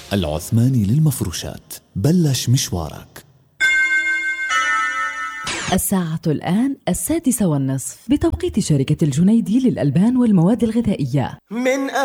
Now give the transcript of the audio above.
العثماني للمفروشات، بلش مشوارك. الساعة الآن 6:30 بتوقيت شركة الجنيدي للألبان والمواد الغذائية. من